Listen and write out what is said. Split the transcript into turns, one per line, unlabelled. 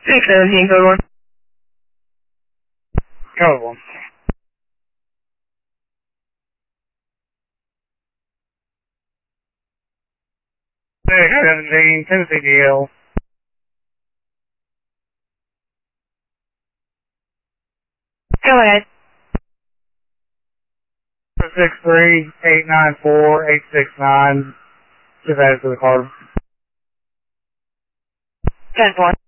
617, code 1.
Code 1. 617, Tennessee DL.
Go ahead.
63894-869. Just add to the card.
10-4.